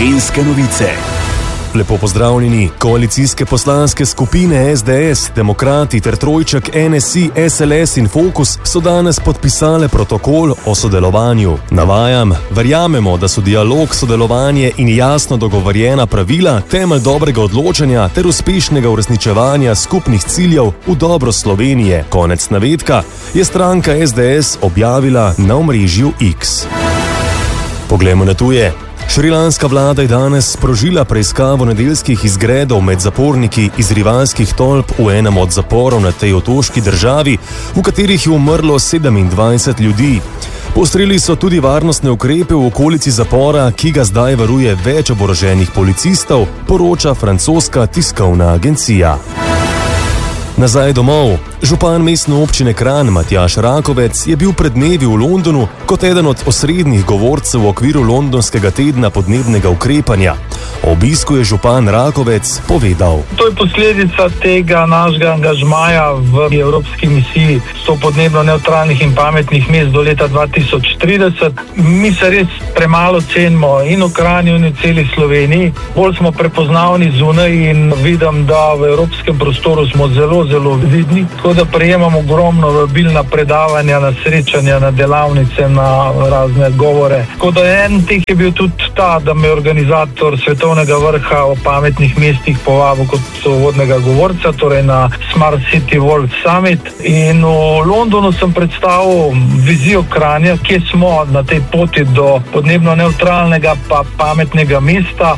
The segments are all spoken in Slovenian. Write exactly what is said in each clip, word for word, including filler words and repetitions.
Slovenske novice. Lepo pozdravljeni. Koalicijske poslanske skupine es de es, Demokrati ter trojček en es i, es el es in Fokus so danes podpisale protokol o sodelovanju. Navajam, verjamemo, da so dialog, sodelovanje in jasno dogovorjena pravila temelj dobrega odločanja ter uspešnega uresničevanja skupnih ciljev v dobro Slovenije. Konec navedka je stranka es de es objavila na omrežju X. Poglejmo na tuje. Šrilanska vlada je danes sprožila preiskavo nedeljskih izgredov med zaporniki iz rivalskih tolp v enem od zaporov na tej otoški državi, v katerih je umrlo sedemindvajset ljudi. Poostrili so tudi varnostne ukrepe v okolici zapora, ki ga zdaj varuje več oboroženih policistov, poroča francoska tiskovna agencija. Nazaj domov. Župan mestne občine Kranj Matjaž Rakovec je bil pred dnevi v Londonu kot eden od osrednjih govorcev v okviru londonskega tedna podnebnega ukrepanja. O obisku je župan Rakovec povedal. To je posledica tega našega angažmaja v Evropski misiji sto podnebno neutralnih in pametnih mest do leta dva tisoč trideset. Mi se res premalo cenimo in v Kranju in v celi Sloveniji. Bolj smo prepoznavni zunaj in vidim, da v evropskem prostoru smo zelo, zelo vidni. Da prejemam ogromno vabil na predavanja, na srečanja, na delavnice, na razne govore. Tako da en teh je bil tudi ta, da me organizator svetovnega vrha o pametnih mestih povabil kot uvodnega govorca, torej na Smart City World Summit. In v Londonu sem predstavil vizijo Kranja, kje smo na tej poti do podnebno neutralnega pa pametnega mesta.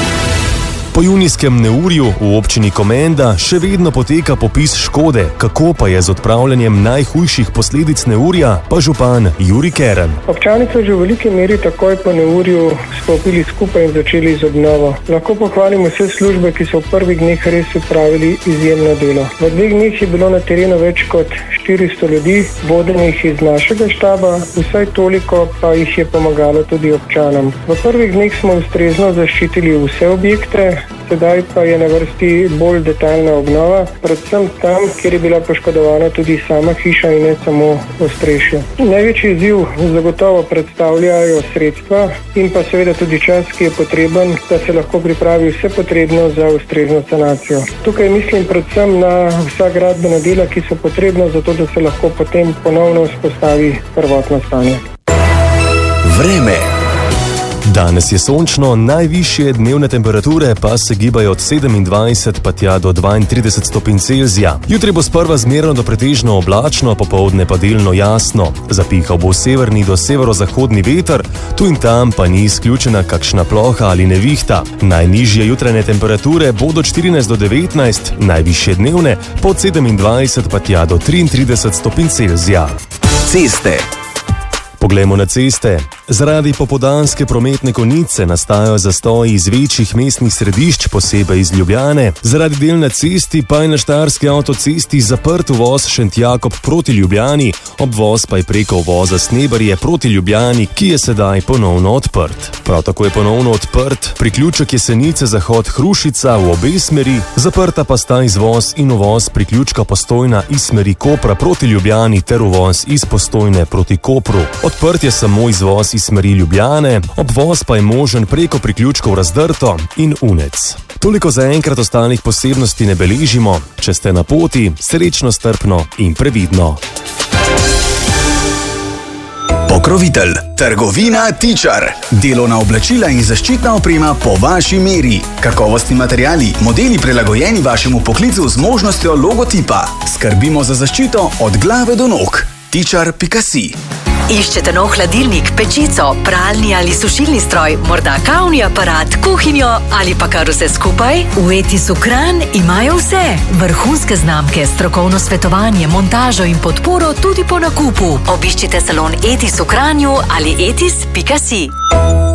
Po junijskem neurju v občini Komenda še vedno poteka popis škode, kako pa je z odpravljanjem najhujših posledic neurja, pa župan Jurij Keren. Občani so že v veliki meri takoj po neurju stopili skupaj in začeli z obnovo. Lahko pohvalimo vse službe, ki so v prvih dneh res opravili izjemno delo. V dveh dneh je bilo na terenu več kot štiristo ljudi, vodenih iz našega štaba, vsaj toliko pa jih je pomagalo tudi občanom. V prvih dneh smo ustrezno zaščitili vse objekte, sedaj pa je na vrsti bolj detaljna obnova, predvsem tam, kjer je bila poškodovana tudi sama hiša in ne samo ostrešje. Največji izziv zagotovo predstavljajo sredstva in pa seveda tudi čas, ki je potreben, da se lahko pripravi vse potrebno za ustrezno sanacijo. Tukaj mislim predvsem na vsa gradbena dela, ki so potrebna za to, da se lahko potem ponovno vzpostavi prvotno stanje. Vreme. Danes je sončno, najvišje dnevne temperature pa se gibajo od sedemindvajset pa tja do dvaintrideset stopinj Celzija. Jutri bo sprva zmerno do pretežno oblačno, popoldne pa delno jasno. Zapihal bo severni do severozahodni veter, tu in tam pa ni izključena kakšna ploha ali nevihta. Najnižje jutranje temperature bodo od štirinajst do devetnajst, najvišje dnevne pa od sedemindvajset pa tja do triintrideset stopinj Celzija. Ceste. Poglejmo na ceste. Zaradi popoldanske prometne konice nastajajo zastoji iz večjih mestnih središč, posebej iz Ljubljane. Zaradi del na cesti pa je na štajerski avtocesti zaprt uvoz Šentjakob proti Ljubljani, obvoz pa je preko uvoza Snebarje proti Ljubljani, ki je sedaj ponovno odprt. Prav tako je ponovno odprt priključek Jesenice zahod Hrušica v obe smeri, zaprta pa sta izvoz in uvoz priključka Postojna iz smeri Kopra proti Ljubljani ter uvoz iz Postojne proti Kopru. Odprt je samo izvoz iz smeri Ljubljane, obvoz pa je možen preko priključkov Razdrto in Unec. Toliko za enkrat, ostalih posebnosti ne beležimo. Če ste na poti, srečno, strpno in previdno. Pokrovitelj. Trgovina Tičar. Delovna oblačila in zaščitna oprema po vaši meri. Kakovostni materiali, modeli prilagojeni vašemu poklicu z možnostjo logotipa. Skrbimo za zaščito od glave do nog. tičar pika si. Iščete nov hladilnik, pečico, pralni ali sušilni stroj, morda kavni aparat, kuhinjo ali pa kar vse skupaj? V Etisu Kranj imajo vse. Vrhunske znamke, strokovno svetovanje, montažo in podporo tudi po nakupu. Obiščite salon Etis v Kranju ali etis pika si.